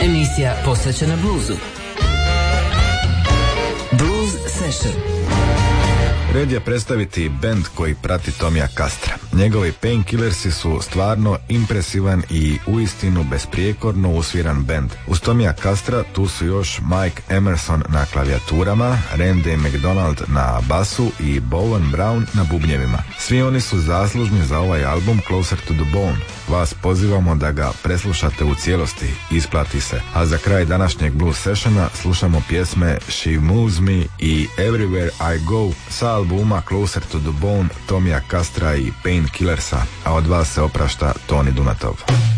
Emisija posvećena bluzu. Blues Session. Red je predstaviti bend koji prati Tomija Castra. Njegovi Painkillersi su stvarno impresivan i uistinu besprijekorno usviran bend. Uz Tomija Castra tu su još Mike Emerson na klavijaturama, Randy McDonald na basu i Bowen Brown na bubnjevima. Svi oni su zaslužni za ovaj album Closer to the Bone. Vas pozivamo da ga preslušate u cijelosti, isplati se. A za kraj današnjeg blues sessiona slušamo pjesme She Moves Me i Everywhere I Go sa albuma Closer to the Bone Tomija Castra i Painkillersa, a od vas se oprašta Toni Dumatov.